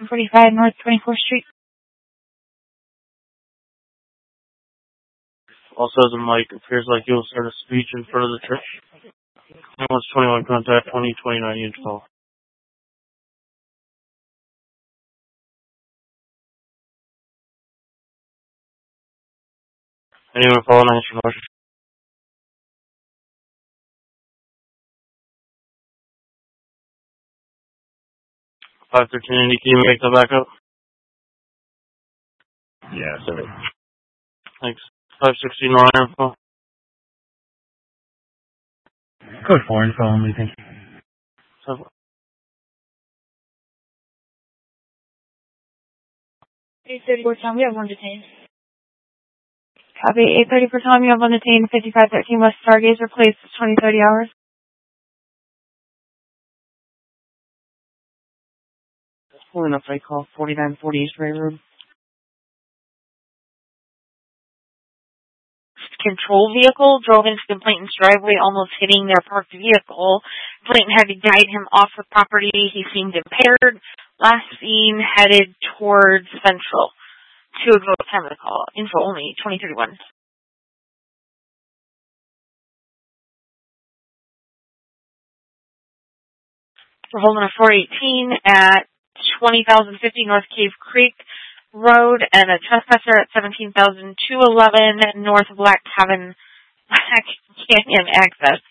45 North 24th Street. Also has a mic. Appears like you'll start a speech in front of the church. 21 contact 2029 unit call. Anyone following answer question? Can you make the backup? Yeah, sorry. Thanks. 569 info. Code 4 info only, thank you. 8:34 time, we have one detained. Copy, 8:34 time, you have one detained, 5513 West Stargazer Place, 20-30 hours. Pulling up right call, 4940 East Ray Road. Control vehicle drove into complainant's driveway, almost hitting their parked vehicle. Complainant had to guide him off the property. He seemed impaired. Last seen headed towards Central. 2 ago time of the call. Info only, 2031. We're holding a 418 at 20,050 North Cave Creek Road and a trespasser at 17,211 North Black Canyon Access.